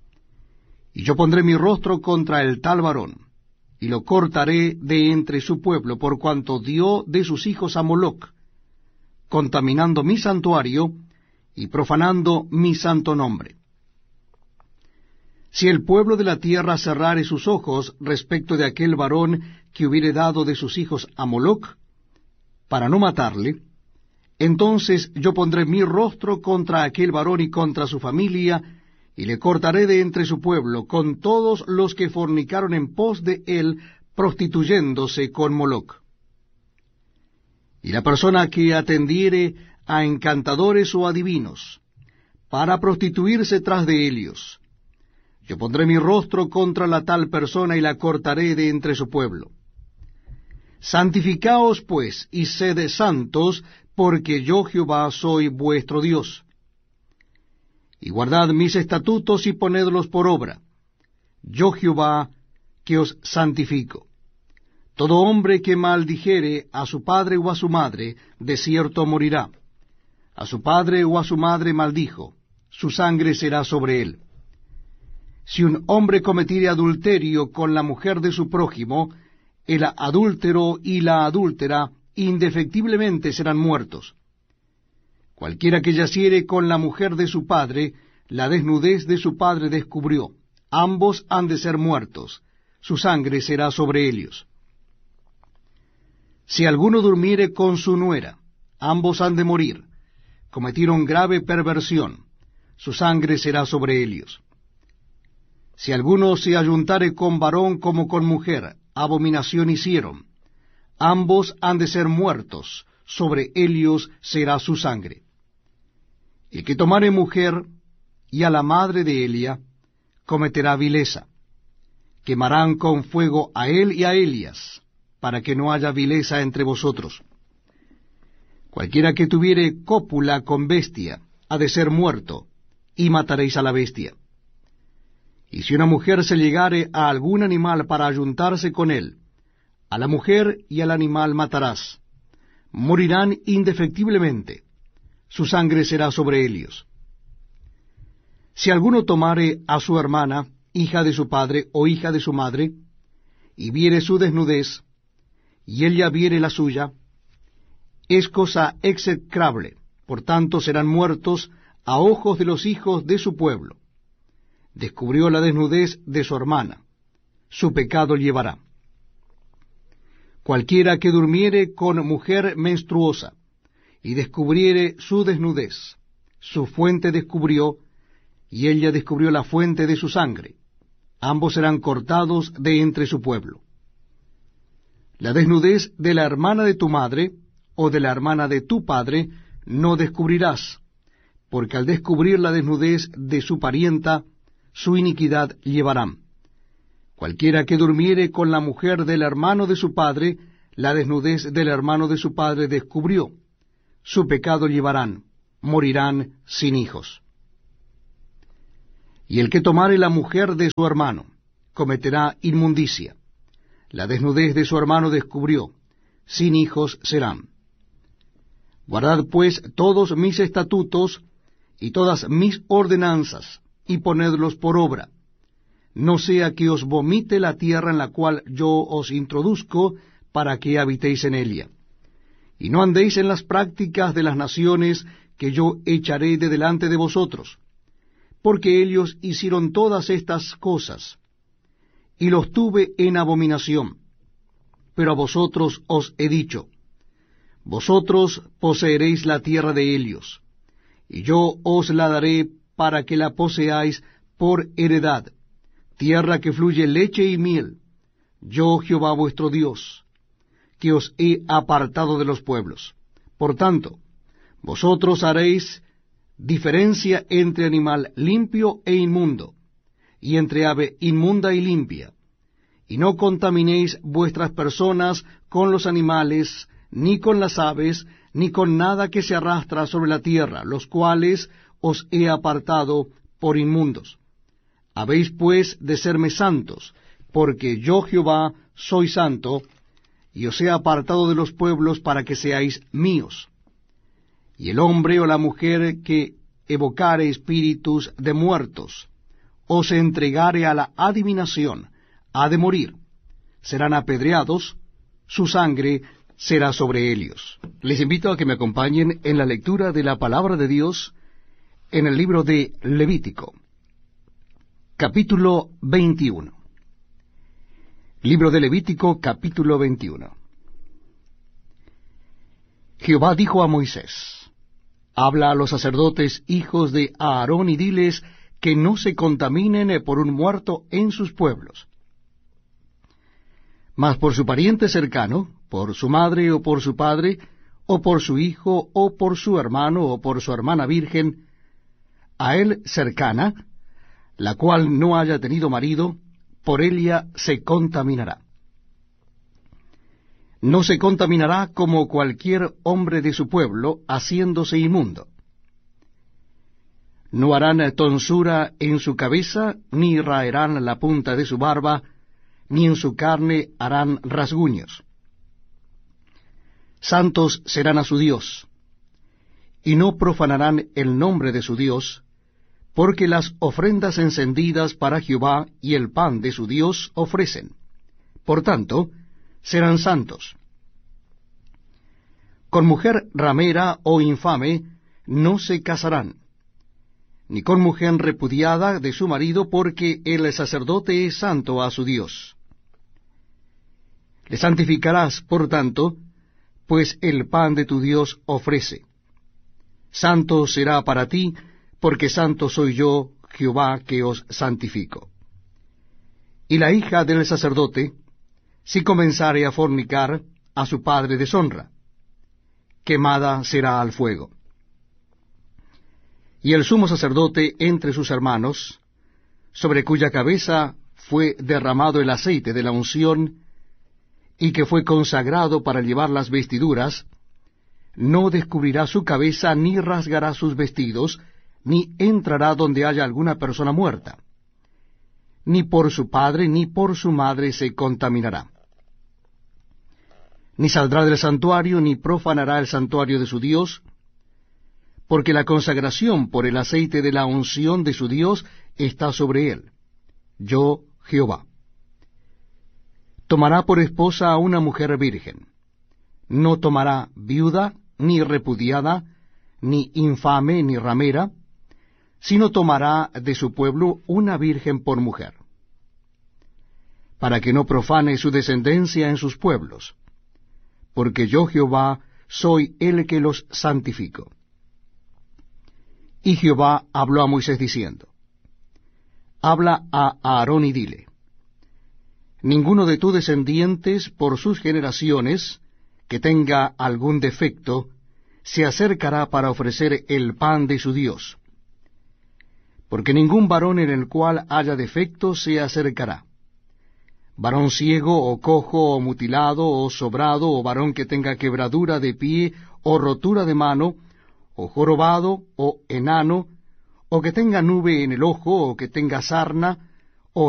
Y yo pondré mi rostro contra el tal varón, y lo cortaré de entre su pueblo, por cuanto dio de sus hijos a Moloc, contaminando mi santuario y profanando mi santo nombre. Si el pueblo de la tierra cerrare sus ojos respecto de aquel varón que hubiere dado de sus hijos a Moloc, para no matarle, entonces yo pondré mi rostro contra aquel varón y contra su familia, y le cortaré de entre su pueblo, con todos los que fornicaron en pos de él, prostituyéndose con Moloc. Y la persona que atendiere a encantadores o adivinos, para prostituirse tras de ellos, yo pondré mi rostro contra la tal persona y la cortaré de entre su pueblo. Santificaos, pues, y sed santos, porque yo Jehová soy vuestro Dios. Y guardad mis estatutos y ponedlos por obra. Yo Jehová, que os santifico. Todo hombre que maldijere a su padre o a su madre, de cierto morirá. A su padre o a su madre maldijo, su sangre será sobre él. Si un hombre cometiere adulterio con la mujer de su prójimo, el adúltero y la adúltera indefectiblemente serán muertos. Cualquiera que yaciere con la mujer de su padre, la desnudez de su padre descubrió. Ambos han de ser muertos, su sangre será sobre ellos. Si alguno durmiere con su nuera, ambos han de morir. Cometieron grave perversión, su sangre será sobre ellos. Si alguno se ayuntare con varón como con mujer, abominación hicieron. Ambos han de ser muertos, sobre ellos será su sangre. El que tomare mujer y a la madre de Elia, cometerá vileza. Quemarán con fuego a él y a Elias, para que no haya vileza entre vosotros. Cualquiera que tuviere cópula con bestia, ha de ser muerto, y mataréis a la bestia. Y si una mujer se llegare a algún animal para ayuntarse con él, a la mujer y al animal matarás. Morirán indefectiblemente, su sangre será sobre ellos. Si alguno tomare a su hermana, hija de su padre o hija de su madre, y viere su desnudez, y ella viere la suya, es cosa execrable, por tanto serán muertos a ojos de los hijos de su pueblo. Descubrió la desnudez de su hermana, su pecado llevará. Cualquiera que durmiere con mujer menstruosa, y descubriere su desnudez, su fuente descubrió, y ella descubrió la fuente de su sangre. Ambos serán cortados de entre su pueblo. La desnudez de la hermana de tu madre, o de la hermana de tu padre, no descubrirás, porque al descubrir la desnudez de su parienta, su iniquidad llevarán. Cualquiera que durmiere con la mujer del hermano de su padre, la desnudez del hermano de su padre descubrió. Su pecado llevarán, morirán sin hijos. Y el que tomare la mujer de su hermano, cometerá inmundicia. La desnudez de su hermano descubrió, sin hijos serán. Guardad pues todos mis estatutos y todas mis ordenanzas, y ponedlos por obra. No sea que os vomite la tierra en la cual yo os introduzco, para que habitéis en ella. Y no andéis en las prácticas de las naciones que yo echaré de delante de vosotros, porque ellos hicieron todas estas cosas, y los tuve en abominación. Pero a vosotros os he dicho, vosotros poseeréis la tierra de ellos, y yo os la daré para que la poseáis por heredad, tierra que fluye leche y miel, yo Jehová vuestro Dios, que os he apartado de los pueblos. Por tanto, vosotros haréis diferencia entre animal limpio e inmundo, y entre ave inmunda y limpia, y no contaminéis vuestras personas con los animales, ni con las aves, ni con nada que se arrastra sobre la tierra, los cuales os he apartado por inmundos. Habéis pues de serme santos, porque yo Jehová soy santo, y os he apartado de los pueblos para que seáis míos. Y el hombre o la mujer que evocare espíritus de muertos, o se entregare a la adivinación, ha de morir. Serán apedreados, su sangre será sobre ellos. Les invito a que me acompañen en la lectura de la palabra de Dios en el libro de Levítico, capítulo 21. Libro de Levítico, capítulo 21. Jehová dijo a Moisés: habla a los sacerdotes hijos de Aarón y diles que no se contaminen por un muerto en sus pueblos. Mas por su pariente cercano, por su madre o por su padre, o por su hijo, o por su hermano, o por su hermana virgen, a él cercana, la cual no haya tenido marido, por ella se contaminará. No se contaminará como cualquier hombre de su pueblo, haciéndose inmundo. No harán tonsura en su cabeza, ni raerán la punta de su barba, ni en su carne harán rasguños. Santos serán a su Dios, y no profanarán el nombre de su Dios, porque las ofrendas encendidas para Jehová y el pan de su Dios ofrecen. Por tanto, serán santos. Con mujer ramera o infame no se casarán, ni con mujer repudiada de su marido, porque el sacerdote es santo a su Dios. Le santificarás, por tanto, pues el pan de tu Dios ofrece. Santo será para ti, porque santo soy yo, Jehová, que os santifico. Y la hija del sacerdote, si comenzare a fornicar, a su padre deshonra, quemada será al fuego. Y el sumo sacerdote entre sus hermanos, sobre cuya cabeza fue derramado el aceite de la unción, y que fue consagrado para llevar las vestiduras, no descubrirá su cabeza, ni rasgará sus vestidos, ni entrará donde haya alguna persona muerta. Ni por su padre ni por su madre se contaminará. Ni saldrá del santuario, ni profanará el santuario de su Dios, porque la consagración por el aceite de la unción de su Dios está sobre él. Yo, Jehová. Tomará por esposa a una mujer virgen. No tomará viuda, ni repudiada, ni infame, ni ramera, sino tomará de su pueblo una virgen por mujer, para que no profane su descendencia en sus pueblos, porque yo Jehová soy el que los santifico. Y Jehová habló a Moisés diciendo: habla a Aarón y dile: ninguno de tus descendientes por sus generaciones que tenga algún defecto se acercará para ofrecer el pan de su Dios, porque ningún varón en el cual haya defecto se acercará, varón ciego, o cojo, o mutilado, o sobrado, o varón que tenga quebradura de pie, o rotura de mano, o jorobado, o enano, o que tenga nube en el ojo, o que tenga sarna,